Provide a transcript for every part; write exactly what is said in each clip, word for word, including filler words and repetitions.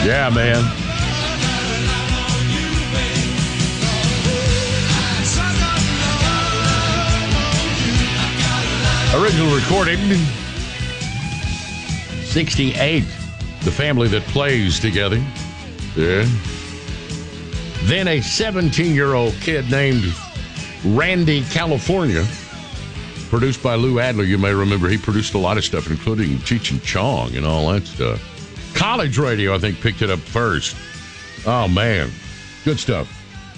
Yeah, man. Original recording, sixty-eight. The family that plays together. Yeah. Then a seventeen-year-old kid named Randy California, produced by Lou Adler. You may remember he produced a lot of stuff, including Cheech and Chong and all that stuff. College radio, I think, picked it up first. Oh, man. Good stuff.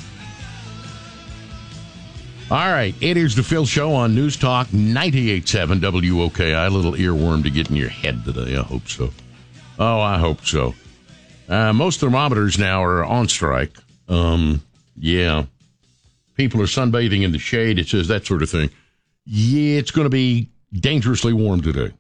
All right. It is the Phil Show on News Talk ninety-eight point seven W O K I. A little earworm to get in your head today. I hope so. Oh, I hope so. Uh, most thermometers now are on strike. Um, yeah. People are sunbathing in the shade. It says that sort of thing. Yeah, it's going to be dangerously warm today.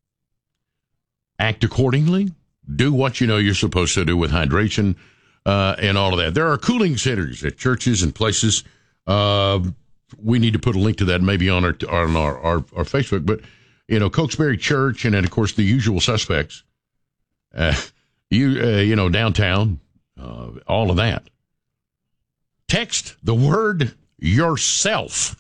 Act accordingly. Do what you know you're supposed to do with hydration uh, and all of that. There are cooling centers at churches and places. Uh, we need to put a link to that maybe on our on our, our, our Facebook. But, you know, Cokesbury Church and then, of course, the usual suspects. Uh, you, uh, you know, downtown, uh, all of that. Text the word yourself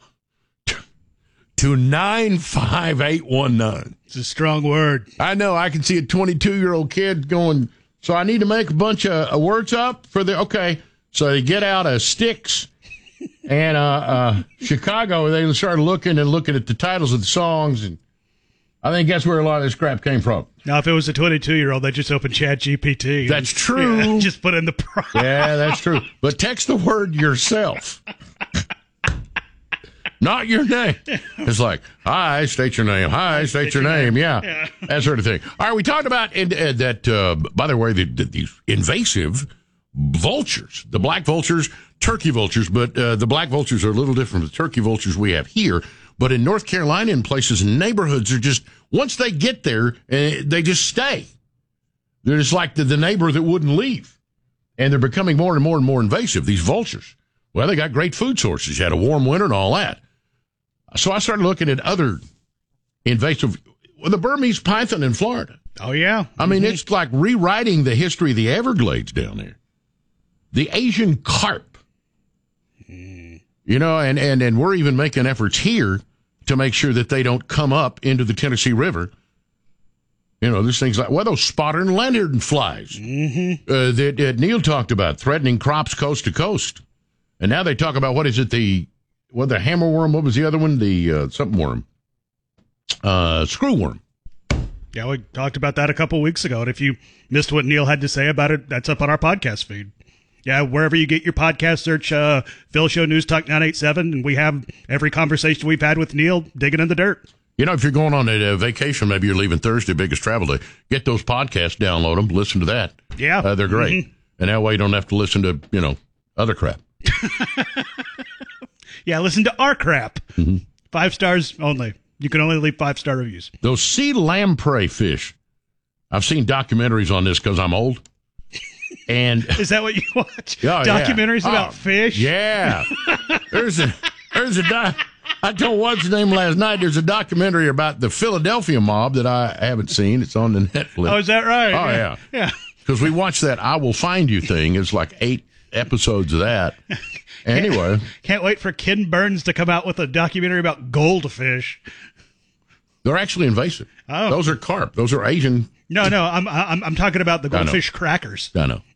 to nine five eight one nine. It's a strong word. I know. I can see a twenty-two-year-old kid going, so I need to make a bunch of uh, words up for the, okay. So they get out of Styx and uh, uh, Chicago. They started looking and looking at the titles of the songs, and I think that's where a lot of this crap came from. Now, if it was a twenty-two-year-old, they just opened Chat G P T. That's true. Yeah, just put in the prompt. Yeah, that's true. But text the word yourself. Not your name. It's like, hi, state your name. Hi, state your name. Yeah, yeah. That sort of thing. All right, we talked about uh, that, uh, by the way, the, the, these invasive vultures, the black vultures, turkey vultures, but uh, the black vultures are a little different from the turkey vultures we have here. But in North Carolina, in places, neighborhoods are just, once they get there, uh, they just stay. They're just like the, the neighbor that wouldn't leave. And they're becoming more and more and more invasive, these vultures. Well, they got great food sources. You had a warm winter and all that. So I started looking at other invasive, well, the Burmese python in Florida. Oh, yeah. I mean, mm-hmm. it's like rewriting the history of the Everglades down there. The Asian carp. Mm. You know, and, and, and we're even making efforts here to make sure that they don't come up into the Tennessee River. You know, there's things like, well, those spotted and lantern flies mm-hmm. uh, that, that Neil talked about, threatening crops coast to coast. And now they talk about, what is it, the, well, the hammerworm, what was the other one? The uh, something worm. Uh, screwworm. Yeah, we talked about that a couple weeks ago. And if you missed what Neil had to say about it, that's up on our podcast feed. Yeah, wherever you get your podcast, search uh, Phil Show News Talk nine eighty-seven, and we have every conversation we've had with Neil digging in the dirt. You know, if you're going on a, a vacation, maybe you're leaving Thursday, biggest travel day, get those podcasts, download them, listen to that. Yeah. Uh, they're great. Mm-hmm. And that way you don't have to listen to, you know, other crap. Yeah, listen to our crap. Mm-hmm. Five stars only. You can only leave five-star reviews. Those sea lamprey fish. I've seen documentaries on this because I'm old. And is that what you watch? Oh, Documentaries yeah. about oh, fish? Yeah. There's a there's a doc, I told what's his name last night. There's a documentary about the Philadelphia mob that I haven't seen. It's on the Netflix. Oh, is that right? Oh yeah. Yeah. Because we watched that I Will Find You thing. It's like eight episodes of that. Anyway. Can't wait for Ken Burns to come out with a documentary about goldfish. They're actually invasive. Oh. Those are carp. Those are Asian. No, no, I'm I'm I'm talking about the goldfish crackers. I know.